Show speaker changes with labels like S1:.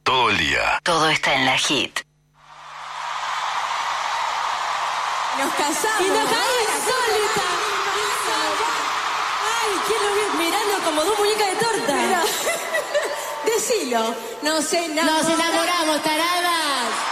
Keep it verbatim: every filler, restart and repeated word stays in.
S1: todo el día.
S2: Todo está en la hit.
S3: Nos casamos.
S4: Y nos cae insólita. Ay, ¿quién lo vio mirando como dos muñecas de torta?
S3: Pero, decilo. Nos enamoramos.
S4: Nos enamoramos, taradas.